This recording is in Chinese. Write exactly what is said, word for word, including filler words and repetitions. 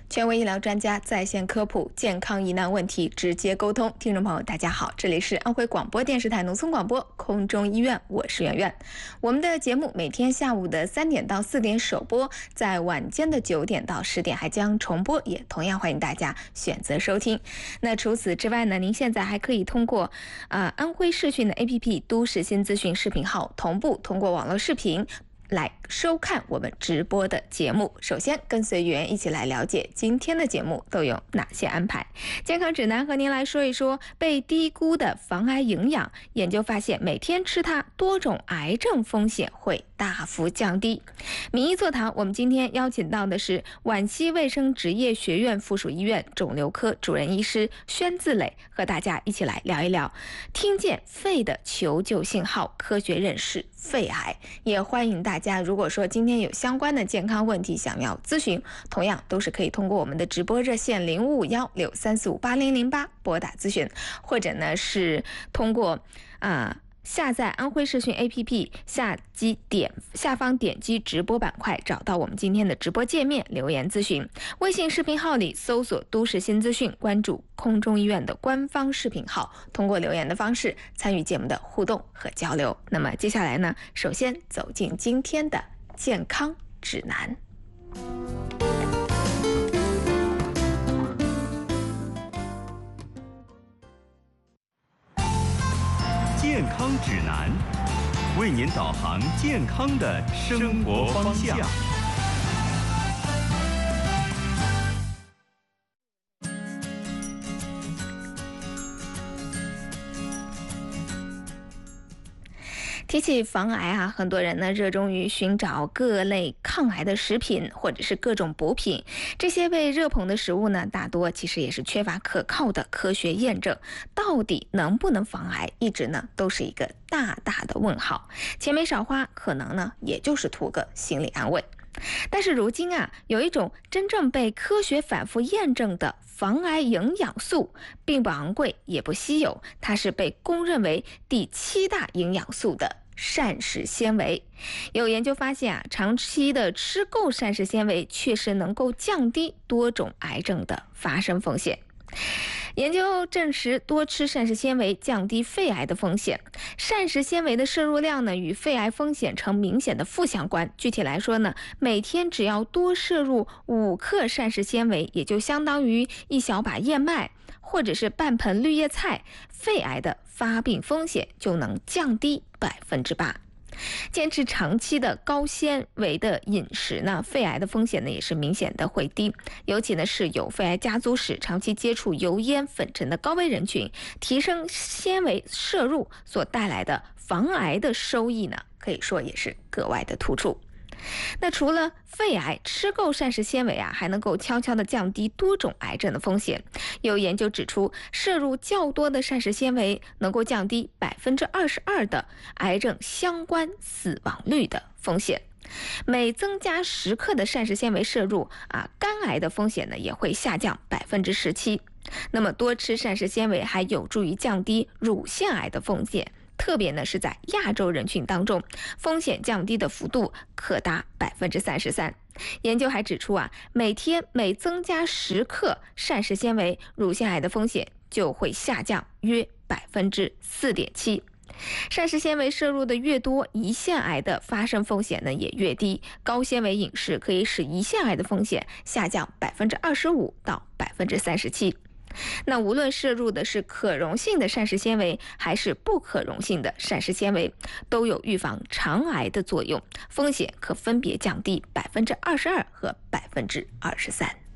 权威医疗专家在线科普，健康疑难问题直接沟通。听众朋友，大家好，这里是安徽广播电视台农村广播空中医院，我是圆圆。我们的节目每天下午的三点到四点首播，在晚间的九点到十点还将重播，也同样欢迎大家选择收听。那除此之外呢，您现在还可以通过呃安徽视讯的 A P P 都市新资讯视频号同步通过网络视频来收看我们直播的节目。首先跟随圆一起来了解今天的节目都有哪些安排。健康指南和您来说一说被低估的防癌营养，研究发现每天吃它，多种癌症风险会大幅降低。名医座谈，我们今天邀请到的是皖西卫生职业学院附属医院肿瘤科主任医师宣自磊，和大家一起来聊一聊听见肺的求救信号，科学认识肺癌。也欢迎大家，如果说今天有相关的健康问题想要咨询，同样都是可以通过我们的直播热线零五五幺六三四五八零零八拨打咨询，或者呢是通过啊、呃下载安徽视讯 A P P 下击点下方点击直播板块，找到我们今天的直播界面留言咨询。微信视频号里搜索都市新资讯，关注空中医院的官方视频号，通过留言的方式参与节目的互动和交流。那么接下来呢，首先走进今天的健康指南。 健康指南，为您导航健康的生活方向。 提起防癌啊，很多人呢热衷于寻找各类抗癌的食品或者是各种补品。这些被热捧的食物呢，大多其实也是缺乏可靠的科学验证，到底能不能防癌，一直呢都是一个大大的问号。钱没少花，可能呢也就是图个心理安慰。但是如今啊，有一种真正被科学反复验证的防癌营养素，并不昂贵也不稀有，它是被公认为第七大营养素的膳食纤维。有研究发现啊，长期的吃够膳食纤维确实能够降低多种癌症的发生风险。研究证实，多吃膳食纤维降低肺癌的风险。膳食纤维的摄入量呢，与肺癌风险呈明显的负相关。具体来说呢，每天只要多摄入五克膳食纤维，也就相当于一小把燕麦或者是半盆绿叶菜，肺癌的发病风险就能降低百分之八。坚持长期的高纤维的饮食呢，肺癌的风险呢也是明显的会低。尤其呢是有肺癌家族史、长期接触油烟粉尘的高危人群，提升纤维摄入所带来的防癌的收益呢，可以说也是格外的突出。那除了肺癌，吃够膳食纤维啊，还能够悄悄地降低多种癌症的风险。有研究指出，摄入较多的膳食纤维能够降低百分之二十二的癌症相关死亡率的风险。每增加十克的膳食纤维摄入啊，肝癌的风险呢也会下降百分之十七。那么多吃膳食纤维还有助于降低乳腺癌的风险。特别呢是在亚洲人群当中，风险降低的幅度可达百分之三十三。研究还指出啊，每天每增加十克膳食纤维，乳腺癌的风险就会下降约百分之四点七。膳食纤维摄入的越多，胰腺癌的发生风险呢也越低。高纤维饮食可以使胰腺癌的风险下降百分之二十五到百分之三十七。那无论摄入的是可溶性的膳食纤维还是不可溶性的膳食纤维，都有预防肠癌的作用，风险可分别降低百分之二十二和百分之二十三。